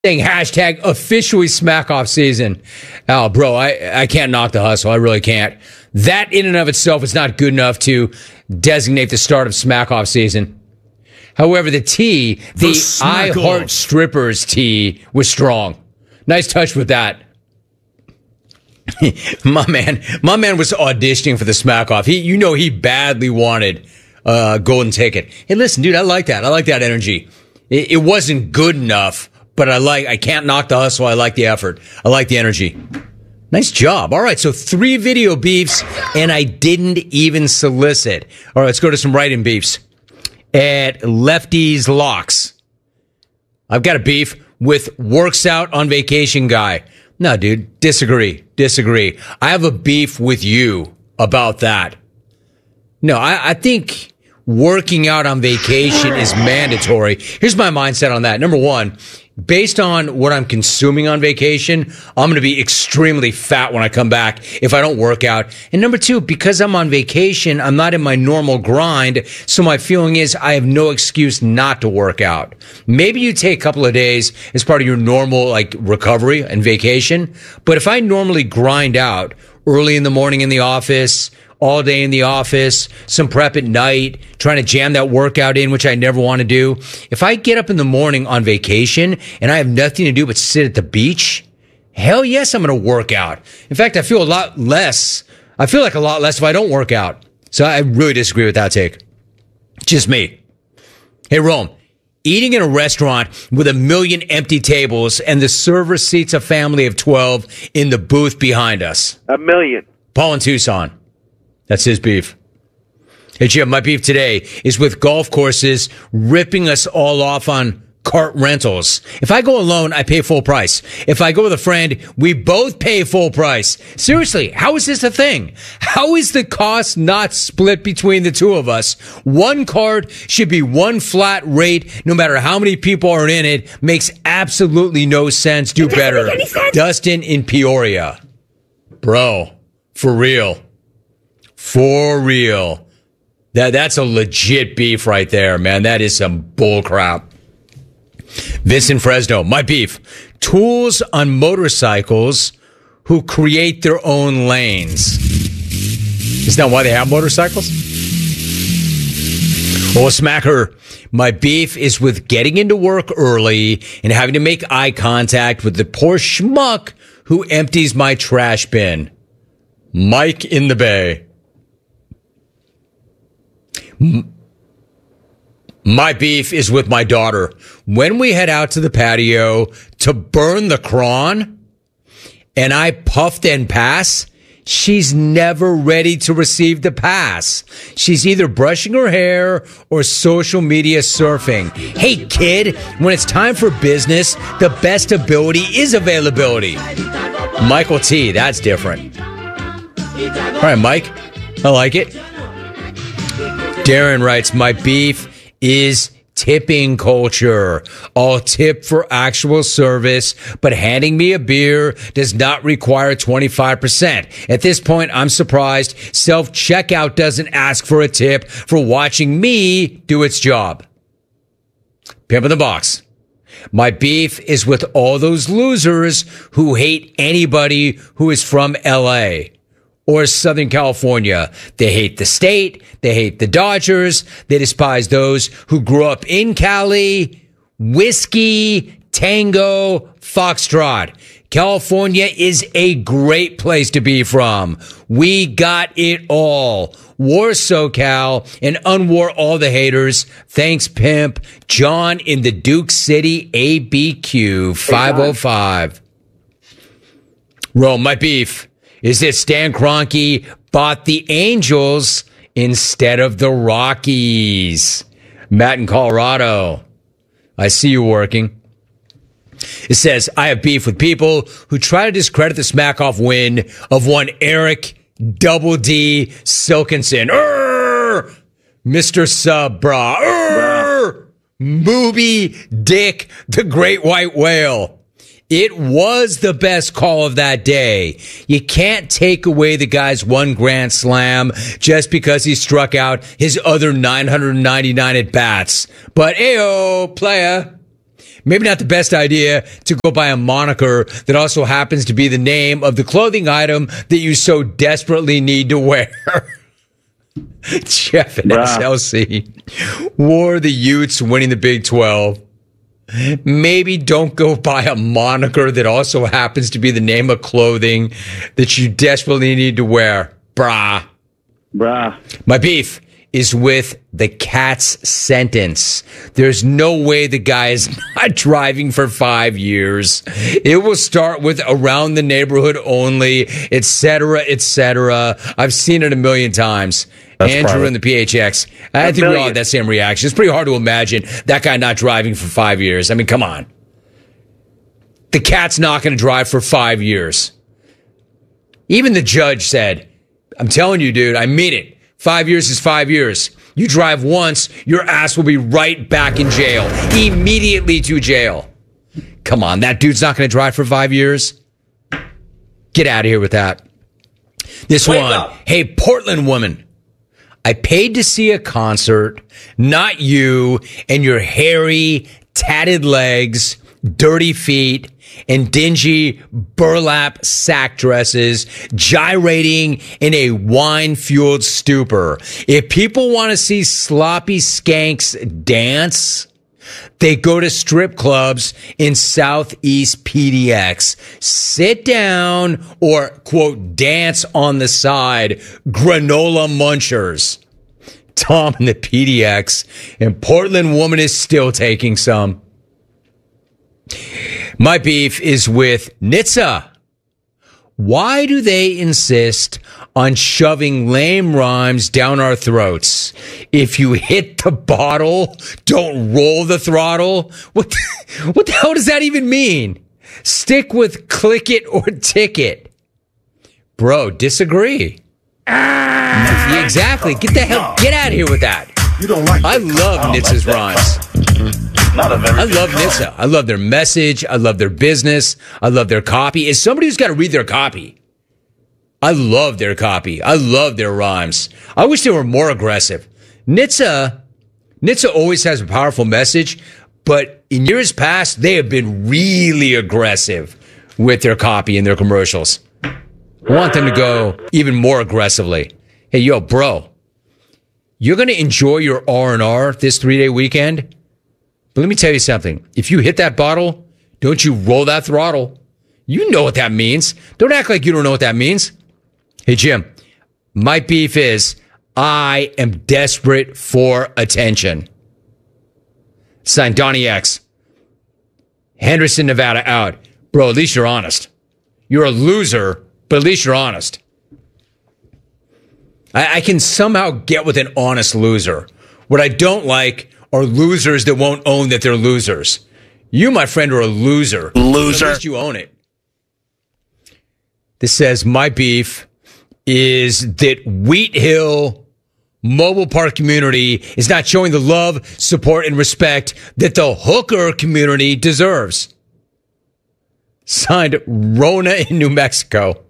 saying hashtag officially smack off season. Oh, bro, I can't knock the hustle. I really can't. That in and of itself is not good enough to designate the start of smack off season. However, the I Heart Strippers tee was strong. Nice touch with that. my man was auditioning for the smack off. He badly wanted a golden ticket. Hey, listen, dude, I like that. I like that energy. It wasn't good enough. But I can't knock the hustle. I like the effort. I like the energy. Nice job. All right, so 3 video beefs, and I didn't even solicit. All right, let's go to some write-in beefs. At Lefty's Locks. I've got a beef with works out on vacation guy. No, dude, disagree. I have a beef with you about that. No, I think working out on vacation is mandatory. Here's my mindset on that. Number one, based on what I'm consuming on vacation, I'm going to be extremely fat when I come back if I don't work out. And number two, because I'm on vacation, I'm not in my normal grind. So my feeling is I have no excuse not to work out. Maybe you take a couple of days as part of your normal recovery and vacation. But if I normally grind out early in the morning in the office, all day in the office, some prep at night, trying to jam that workout in, which I never want to do. If I get up in the morning on vacation and I have nothing to do but sit at the beach, hell yes, I'm going to work out. In fact, I feel a lot less if I don't work out. So I really disagree with that take. Just me. Hey, Rome, eating in a restaurant with 1 million empty tables and the server seats a family of 12 in the booth behind us. 1 million. Paul in Tucson. That's his beef. Hey, Jim, my beef today is with golf courses ripping us all off on cart rentals. If I go alone, I pay full price. If I go with a friend, we both pay full price. Seriously, how is this a thing? How is the cost not split between the two of us? One cart should be one flat rate, no matter how many people are in it. Makes absolutely no sense. Do better. Dustin in Peoria. Bro, for real. For real. That's a legit beef right there, man. That is some bull crap. Vincent Fresno, my beef. Tools on motorcycles who create their own lanes. Isn't that why they have motorcycles? Well, Smacker, my beef is with getting into work early and having to make eye contact with the poor schmuck who empties my trash bin. Mike in the Bay. My beef is with my daughter. When we head out to the patio to burn the crawn and I puffed and pass, she's never ready to receive the pass. She's either brushing her hair or social media surfing. Hey, kid, when it's time for business, the best ability is availability. Michael T, that's different. All right, Mike, I like it. Darren writes, my beef is tipping culture. I'll tip for actual service, but handing me a beer does not require 25%. At this point, I'm surprised self-checkout doesn't ask for a tip for watching me do its job. Pimp in the box. My beef is with all those losers who hate anybody who is from LA. Or Southern California. They hate the state. They hate the Dodgers. They despise those who grew up in Cali, whiskey, tango, foxtrot. California is a great place to be from. We got it all. War SoCal and unwar all the haters. Thanks, pimp. John in the Duke City ABQ 505. Roll my beef. Is that Stan Kroenke bought the Angels instead of the Rockies? Matt in Colorado. I see you working. It says, I have beef with people who try to discredit the smack-off win of one Eric Double D Silkinson. Mr. Sub, brah. Moby Dick, the great white whale. It was the best call of that day. You can't take away the guy's one grand slam just because he struck out his other 999 at bats. But ayo, playa. maybe not the best idea to go buy a moniker that also happens to be the name of the clothing item that you so desperately need to wear. Jeff at SLC wore the Utes winning the Big 12. Maybe don't go buy a moniker that also happens to be the name of clothing that you desperately need to wear. Brah. My beef is with the Cats sentence. There's no way the guy is not driving for 5 years. It will start with around the neighborhood only, etc., etc. I've seen it a million times. That's Andrew and the PHX. I think we all have that same reaction. It's pretty hard to imagine that guy not driving for 5 years. I mean, come on. The Cat's not going to drive for 5 years. Even the judge said, I'm telling you, dude, I mean it. 5 years is 5 years. You drive once, your ass will be right back in jail. Immediately to jail. Come on, that dude's not going to drive for 5 years? Get out of here with that. This Wake one. Up. Hey, Portland woman. I paid to see a concert, not you and your hairy, tatted legs, dirty feet, and dingy burlap sack dresses gyrating in a wine-fueled stupor. If people want to see sloppy skanks dance, they go to strip clubs in Southeast PDX. Sit down or, quote, dance on the side, granola munchers. Tom in the PDX, and Portland woman is still taking some. My beef is with Nitsa. Why do they insist on shoving lame rhymes down our throats? If you hit the bottle, don't roll the throttle. What the hell does that even mean? Stick with click it or ticket. Bro, disagree. Exactly. Get out of here with that. You don't like I love Nitsa's rhymes. I love Nitsa. I love their message. I love their business. I love their copy. As somebody who's got to read their copy, I love their copy. I love their rhymes. I wish they were more aggressive. Nitsa always has a powerful message, but in years past, they have been really aggressive with their copy and their commercials. I want them to go even more aggressively. Hey, yo, bro, you're going to enjoy your R&R this 3-day weekend? But let me tell you something. If you hit that bottle, don't you roll that throttle. You know what that means. Don't act like you don't know what that means. Hey, Jim, my beef is I am desperate for attention. Signed, Donnie X. Henderson, Nevada, out. Bro, at least you're honest. You're a loser, but at least you're honest. I can somehow get with an honest loser. What I don't like are losers that won't own that they're losers. You, my friend, are a loser. Loser. At least you own it. This says, my beef is that Wheat Hill Mobile Park community is not showing the love, support, and respect that the hooker community deserves. Signed, Rona in New Mexico.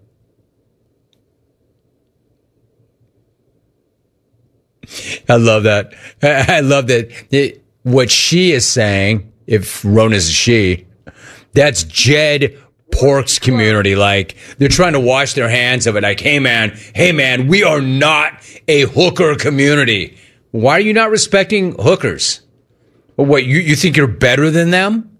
I love that. I love that. What she is saying, if Rona's a she, that's Jed Pork's community. Like, they're trying to wash their hands of it. Like, hey, man, we are not a hooker community. Why are you not respecting hookers? What, you think you're better than them?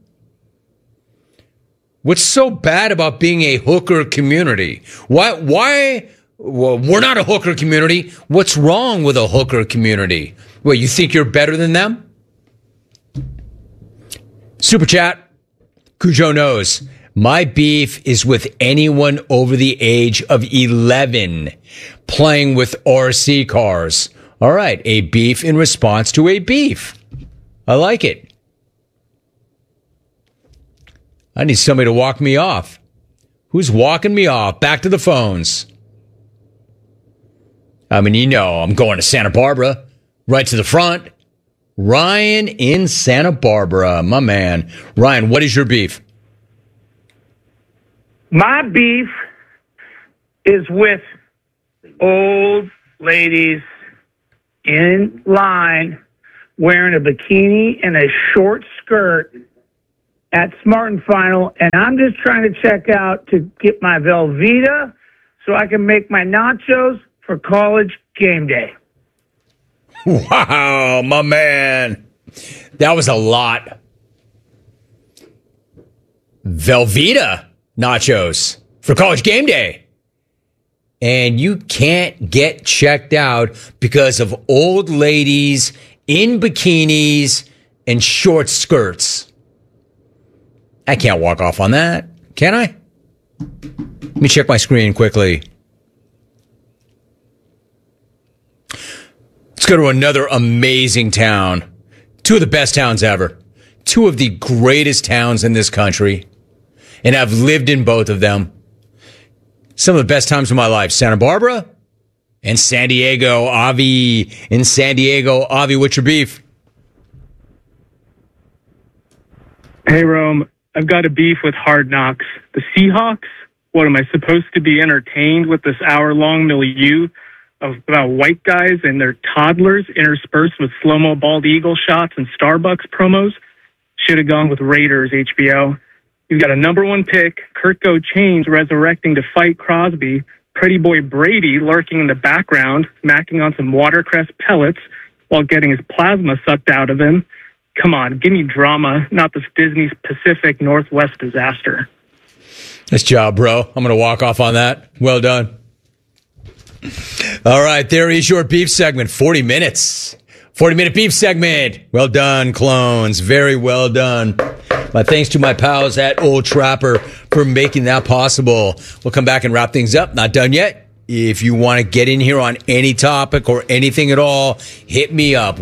What's so bad about being a hooker community? Why? Well, we're not a hooker community. What's wrong with a hooker community? Well, you think you're better than them? Super chat. Cujo knows. My beef is with anyone over the age of 11 playing with RC cars. All right, a beef in response to a beef. I like it. I need somebody to walk me off. Who's walking me off? Back to the phones. I mean, you know, I'm going to Santa Barbara, right to the front. Ryan in Santa Barbara, my man. Ryan, what is your beef? My beef is with old ladies in line wearing a bikini and a short skirt at Smart and Final, and I'm just trying to check out to get my Velveeta so I can make my nachos for college game day. Wow, my man. That was a lot. Velveeta nachos for college game day. And you can't get checked out because of old ladies in bikinis and short skirts. I can't walk off on that, can I? Let me check my screen quickly. Let's go to another amazing town. Two of the best towns ever. Two of the greatest towns in this country. And I've lived in both of them. Some of the best times of my life. Santa Barbara and San Diego. Avi in San Diego. Avi, what's your beef? Hey, Rome. I've got a beef with Hard Knocks. The Seahawks? What, am I supposed to be entertained with this hour-long milieu of about white guys and their toddlers interspersed with slow-mo bald eagle shots and Starbucks promos? Should have gone with Raiders, HBO. You've got a number one pick, Kurt Chains resurrecting to fight Crosby, pretty boy Brady lurking in the background, macking on some watercress pellets while getting his plasma sucked out of him. Come on, give me drama, not this Disney's Pacific Northwest disaster. Nice job, bro. I'm going to walk off on that. Well done. All right, there is your beef segment. 40 minutes. 40-minute beef segment. Well done, clones. Very well done. My thanks to my pals at Old Trapper for making that possible. We'll come back and wrap things up. Not done yet. If you want to get in here on any topic or anything at all, hit me up,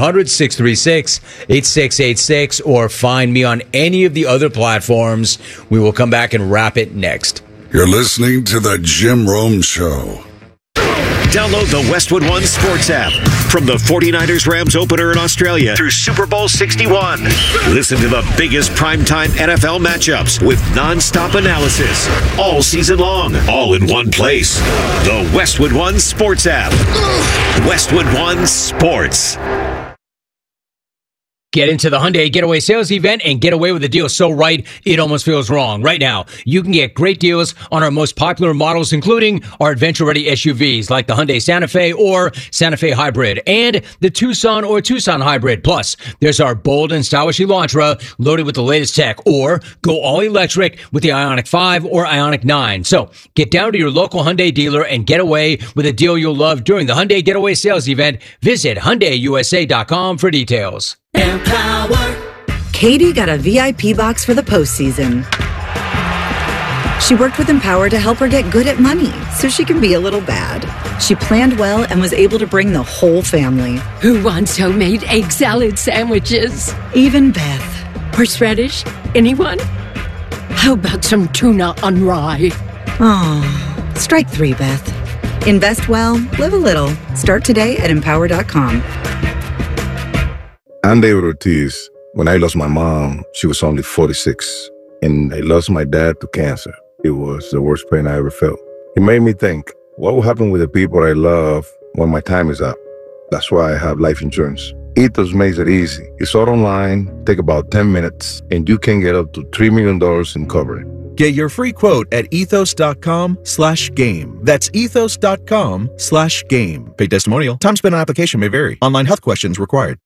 1-800-636-8686, or find me on any of the other platforms. We will come back and wrap it next. You're listening to The Jim Rome Show. Download the Westwood One Sports app from the 49ers-Rams opener in Australia through Super Bowl 61. Listen to the biggest primetime NFL matchups with nonstop analysis all season long, all in one place. The Westwood One Sports app. Westwood One Sports. Get into the Hyundai Getaway Sales Event and get away with a deal so right, it almost feels wrong. Right now, you can get great deals on our most popular models, including our adventure-ready SUVs like the Hyundai Santa Fe or Santa Fe Hybrid and the Tucson or Tucson Hybrid. Plus, there's our bold and stylish Elantra loaded with the latest tech, or go all-electric with the Ioniq 5 or Ioniq 9. So, get down to your local Hyundai dealer and get away with a deal you'll love during the Hyundai Getaway Sales Event. Visit HyundaiUSA.com for details. Empower. Katie got a VIP box for the postseason. She worked with Empower to help her get good at money so she can be a little bad. She planned well and was able to bring the whole family. Who wants homemade egg salad sandwiches? Even Beth. Horseradish? Anyone? How about some tuna on rye? Oh, strike three, Beth. Invest well, live a little. Start today at Empower.com. I'm David Ortiz. When I lost my mom, she was only 46, and I lost my dad to cancer. It was the worst pain I ever felt. It made me think, what will happen with the people I love when my time is up? That's why I have life insurance. Ethos makes it easy. It's all online, take about 10 minutes, and you can get up to $3 million in coverage. Get your free quote at ethos.com/game. That's ethos.com/game. Paid testimonial. Time spent on application may vary. Online health questions required.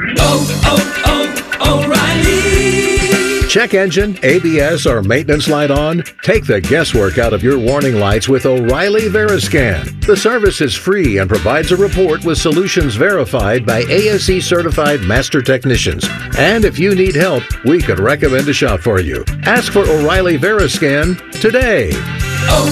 O'Reilly. Check engine, ABS, or maintenance light on? Take the guesswork out of your warning lights with O'Reilly Veriscan. The service is free and provides a report with solutions verified by ASE certified master technicians. And if you need help, we could recommend a shop for you. Ask for O'Reilly Veriscan today.